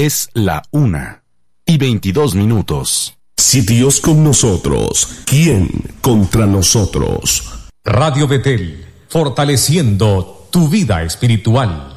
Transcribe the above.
Es la 1:22. Si Dios con nosotros, ¿quién contra nosotros? Radio Betel, fortaleciendo tu vida espiritual.